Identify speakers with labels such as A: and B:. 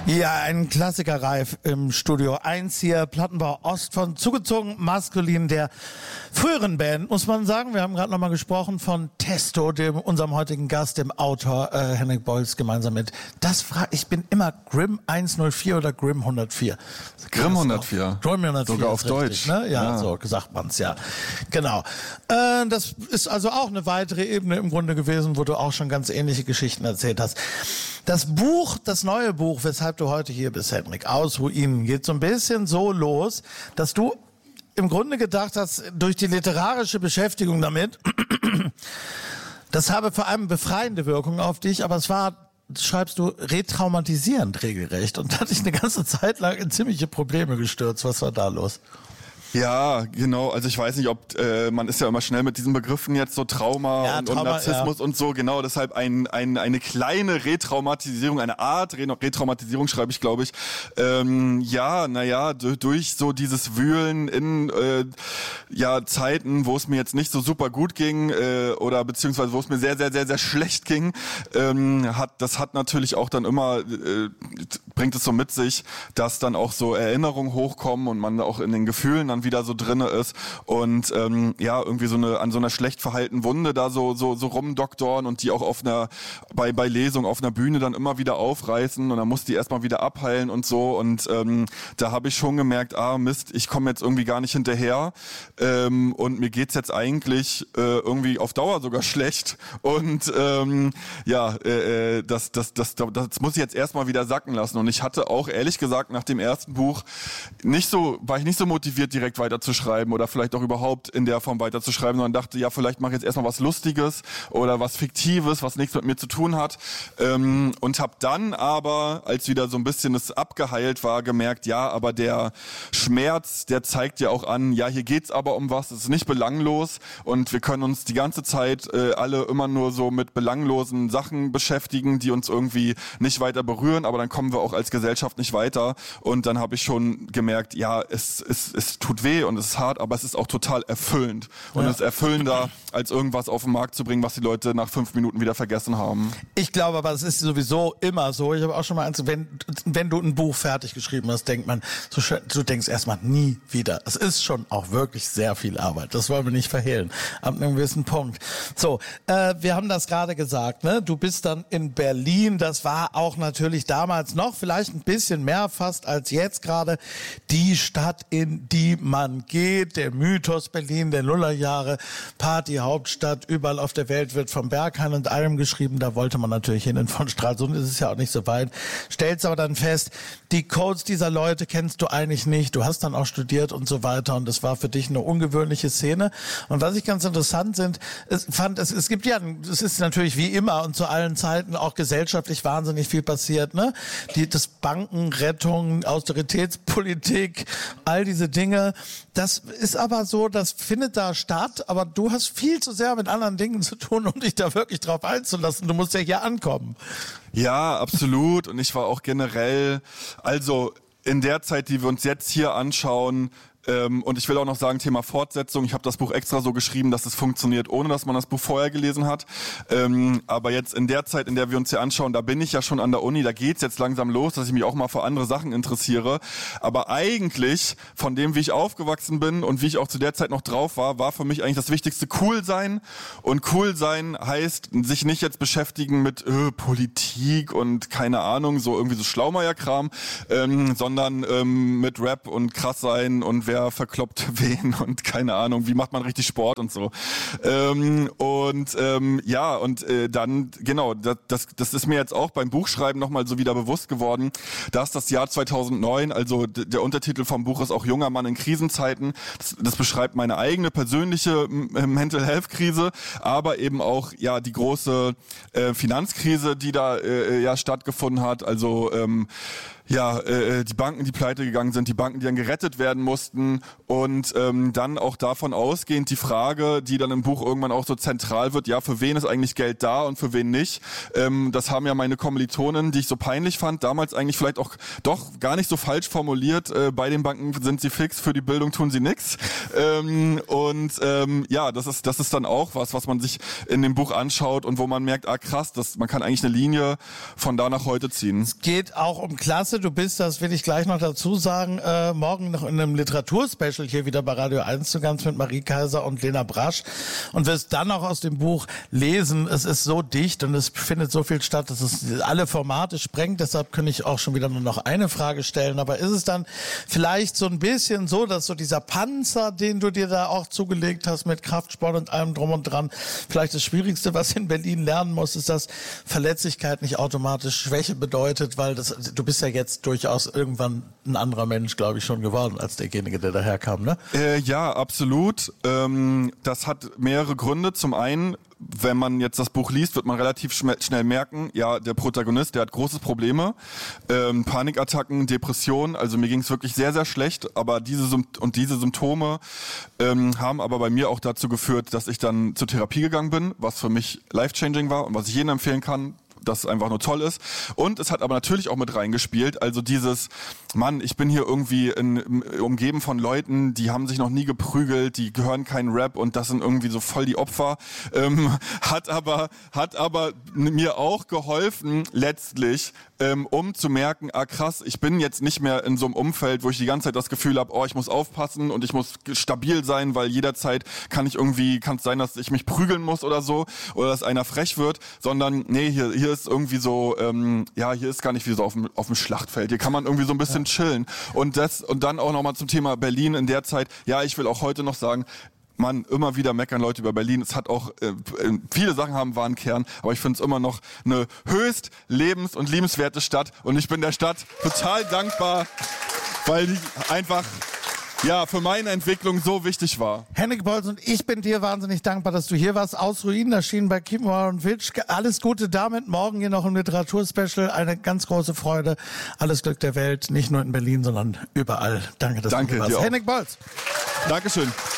A: Ja, ein Klassikerreif im Studio 1 hier, Plattenbau Ost von Zugezogen Maskulin, der früheren Band, muss man sagen. Wir haben gerade nochmal gesprochen von Testo, unserem heutigen Gast, dem Autor Henrik Bolz, gemeinsam mit, ich bin immer Grimm 104 oder Grimm 104?
B: Grimm 104.
A: Grimm 104.
B: Sogar auf
A: richtig,
B: Deutsch.
A: Ne? Ja, so sagt man's, ja. Genau. Das ist also auch eine weitere Ebene im Grunde gewesen, wo du auch schon ganz ähnliche Geschichten erzählt hast. Das neue Buch, weshalb du heute hier bist, Henrik, Aus Ruinen, geht so ein bisschen so los, dass du im Grunde gedacht hast, durch die literarische Beschäftigung damit, das habe vor allem befreiende Wirkung auf dich, aber es war, schreibst du, retraumatisierend regelrecht und hat dich eine ganze Zeit lang in ziemliche Probleme gestürzt. Was war da los?
B: Ja, genau. Also ich weiß nicht, ob man ist ja immer schnell mit diesen Begriffen jetzt so Trauma und Narzissmus und so. Genau, deshalb eine kleine Retraumatisierung, eine Art Retraumatisierung schreibe ich, glaube ich. Durch so dieses Wühlen in Zeiten, wo es mir jetzt nicht so super gut ging oder beziehungsweise wo es mir sehr, sehr, sehr, sehr schlecht ging, hat natürlich auch dann immer bringt es so mit sich, dass dann auch so Erinnerungen hochkommen und man auch in den Gefühlen dann wieder so drinne ist und irgendwie an so einer schlecht verheilten Wunde da so rumdoktoren und die auch bei Lesung auf einer Bühne dann immer wieder aufreißen und dann muss die erstmal wieder abheilen und so und da habe ich schon gemerkt, Mist, ich komme jetzt irgendwie gar nicht hinterher und mir geht's jetzt eigentlich irgendwie auf Dauer sogar schlecht und das muss ich jetzt erstmal wieder sacken lassen und ich hatte auch ehrlich gesagt nach dem ersten Buch war ich nicht so motiviert, direkt weiterzuschreiben oder vielleicht auch überhaupt in der Form weiterzuschreiben, sondern dachte, ja, vielleicht mache ich jetzt erstmal was Lustiges oder was Fiktives, was nichts mit mir zu tun hat. Und habe dann aber, als wieder so ein bisschen es abgeheilt war, gemerkt, ja, aber der Schmerz, der zeigt ja auch an, ja, hier geht's aber um was, es ist nicht belanglos und wir können uns die ganze Zeit alle immer nur so mit belanglosen Sachen beschäftigen, die uns irgendwie nicht weiter berühren, aber dann kommen wir auch als Gesellschaft nicht weiter. Und dann habe ich schon gemerkt, ja, es tut weh und es ist hart, aber es ist auch total erfüllend. Und es ist erfüllender, als irgendwas auf den Markt zu bringen, was die Leute nach 5 Minuten wieder vergessen haben.
A: Ich glaube aber, es ist sowieso immer so. Ich habe auch schon mal wenn du ein Buch fertig geschrieben hast, denkt man, du denkst erstmal nie wieder. Es ist schon auch wirklich sehr viel Arbeit. Das wollen wir nicht verhehlen. Ab einem gewissen Punkt. So, wir haben das gerade gesagt, ne? Du bist dann in Berlin. Das war auch natürlich damals noch vielleicht ein bisschen mehr fast als jetzt gerade die Stadt, in die man geht. Der Mythos Berlin der Nullerjahre, Partyhauptstadt, überall auf der Welt wird vom Berghain und allem geschrieben. Da wollte man natürlich hin. Und von Stralsund ist es ja auch nicht so weit. Stellst aber dann fest, die Codes dieser Leute kennst du eigentlich nicht. Du hast dann auch studiert und so weiter. Und das war für dich eine ungewöhnliche Szene. Und was ich ganz interessant es gibt ja, es ist natürlich wie immer und zu allen Zeiten auch gesellschaftlich wahnsinnig viel passiert, ne? Das Bankenrettung, Austeritätspolitik, all diese Dinge. Das ist aber so, das findet da statt, aber du hast viel zu sehr mit anderen Dingen zu tun, um dich da wirklich drauf einzulassen. Du musst ja hier ankommen.
B: Ja, absolut. Und ich war auch generell, also in der Zeit, die wir uns jetzt hier anschauen, und ich will auch noch sagen, Thema Fortsetzung. Ich habe das Buch extra so geschrieben, dass es funktioniert, ohne dass man das Buch vorher gelesen hat. Aber jetzt in der Zeit, in der wir uns hier anschauen, da bin ich ja schon an der Uni, da geht's jetzt langsam los, dass ich mich auch mal für andere Sachen interessiere. Aber eigentlich, von dem, wie ich aufgewachsen bin und wie ich auch zu der Zeit noch drauf war für mich eigentlich das Wichtigste cool sein. Und cool sein heißt, sich nicht jetzt beschäftigen mit Politik und keine Ahnung, so irgendwie so Schlaumeierkram, sondern mit Rap und krass sein und wer verkloppt wen und keine Ahnung, wie macht man richtig Sport und so. Dann, genau, das ist mir jetzt auch beim Buchschreiben nochmal so wieder bewusst geworden, dass das Jahr 2009, also der Untertitel vom Buch ist auch Junger Mann in Krisenzeiten, das beschreibt meine eigene persönliche Mental Health Krise, aber eben auch ja die große Finanzkrise, die da stattgefunden hat, also die Banken, die pleite gegangen sind, die Banken, die dann gerettet werden mussten Und dann auch davon ausgehend die Frage, die dann im Buch irgendwann auch so zentral wird, ja, für wen ist eigentlich Geld da und für wen nicht? Das haben ja meine Kommilitonen, die ich so peinlich fand, damals eigentlich vielleicht auch doch gar nicht so falsch formuliert. Bei den Banken sind sie fix, für die Bildung tun sie nix. Ja, das ist dann auch was man sich in dem Buch anschaut und wo man merkt, krass, man kann eigentlich eine Linie von da nach heute ziehen.
A: Es geht auch um Klasse. Du bist, das will ich gleich noch dazu sagen, morgen noch in einem Literaturspecial hier wieder bei Radio 1 zu Gast mit Marie Kaiser und Lena Brasch und wirst dann auch aus dem Buch lesen. Es ist so dicht und es findet so viel statt, dass es alle Formate sprengt. Deshalb kann ich auch schon wieder nur noch eine Frage stellen. Aber ist es dann vielleicht so ein bisschen so, dass so dieser Panzer, den du dir da auch zugelegt hast mit Kraftsport und allem drum und dran, vielleicht das Schwierigste, was in Berlin lernen muss, ist, dass Verletzlichkeit nicht automatisch Schwäche bedeutet, weil du bist ja jetzt durchaus irgendwann ein anderer Mensch, glaube ich, schon geworden als derjenige, der daherkam, ne?
B: Ja, absolut. Das hat mehrere Gründe. Zum einen, wenn man jetzt das Buch liest, wird man relativ schnell merken, ja, der Protagonist, der hat große Probleme, Panikattacken, Depressionen, also mir ging es wirklich sehr, sehr schlecht, aber diese Symptome haben aber bei mir auch dazu geführt, dass ich dann zur Therapie gegangen bin, was für mich life-changing war und was ich jedem empfehlen kann, das einfach nur toll ist. Und es hat aber natürlich auch mit reingespielt, also dieses, Mann, ich bin hier irgendwie umgeben von Leuten, die haben sich noch nie geprügelt, die hören keinen Rap und das sind irgendwie so voll die Opfer, hat aber mir auch geholfen, letztlich, um zu merken, krass, ich bin jetzt nicht mehr in so einem Umfeld, wo ich die ganze Zeit das Gefühl habe, ich muss aufpassen und ich muss stabil sein, weil jederzeit kann es sein, dass ich mich prügeln muss oder so, oder dass einer frech wird, sondern nee, hier ist irgendwie so, hier ist gar nicht wie so auf dem Schlachtfeld, hier kann man irgendwie so ein bisschen chillen. Und dann auch nochmal zum Thema Berlin in der Zeit, ja, ich will auch heute noch sagen, Mann, immer wieder meckern Leute über Berlin. Es hat auch, viele Sachen haben wahren Kern, aber ich finde es immer noch eine höchst lebens- und liebenswerte Stadt. Und ich bin der Stadt total dankbar, weil die einfach, ja, für meine Entwicklung so wichtig war.
A: Henrik Bolz und ich bin dir wahnsinnig dankbar, dass du hier warst. Aus Ruinen erschienen bei Kiepenheuer und Witsch. Alles Gute damit. Morgen hier noch im Literaturspecial. Eine ganz große Freude. Alles Glück der Welt. Nicht nur in Berlin, sondern überall. Danke, dass du hier warst.
B: Dir auch.
A: Henrik Bolz.
B: Dankeschön.